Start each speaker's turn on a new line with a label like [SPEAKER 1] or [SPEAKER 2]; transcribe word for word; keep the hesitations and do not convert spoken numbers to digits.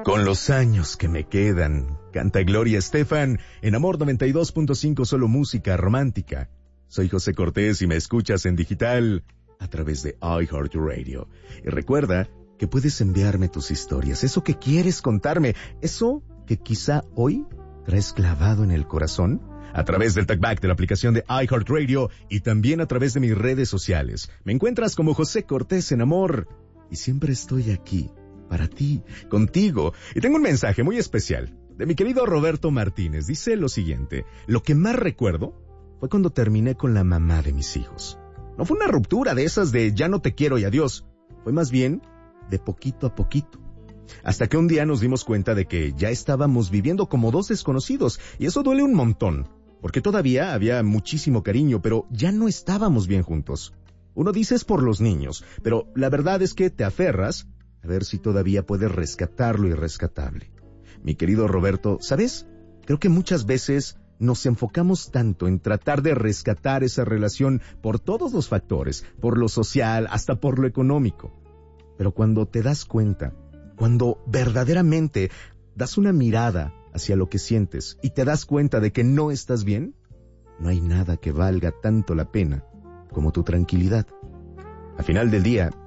[SPEAKER 1] Con los años que me quedan, canta Gloria Estefan en Amor noventa y dos punto cinco, solo música romántica. Soy José Cortés y me escuchas en digital a través de iHeartRadio. Y recuerda que puedes enviarme tus historias, eso que quieres contarme, eso que quizá hoy traes clavado en el corazón, a través del talkback de la aplicación de iHeartRadio y también a través de mis redes sociales. Me encuentras como José Cortés en Amor y siempre estoy aquí para ti, contigo. Y tengo un mensaje muy especial de mi querido Roberto Martínez. Dice lo siguiente: lo que más recuerdo fue cuando terminé con la mamá de mis hijos. No fue una ruptura de esas de ya no te quiero y adiós. Fue más bien de poquito a poquito. Hasta que un día nos dimos cuenta de que ya estábamos viviendo como dos desconocidos. Y eso duele un montón, porque todavía había muchísimo cariño, pero ya no estábamos bien juntos. Uno dice es por los niños, pero la verdad es que te aferras a ver si todavía puedes rescatar lo irrescatable. Mi querido Roberto, ¿sabes? Creo que muchas veces nos enfocamos tanto en tratar de rescatar esa relación por todos los factores, por lo social, hasta por lo económico. Pero cuando te das cuenta, cuando verdaderamente das una mirada hacia lo que sientes y te das cuenta de que no estás bien, no hay nada que valga tanto la pena como tu tranquilidad. Al final del día,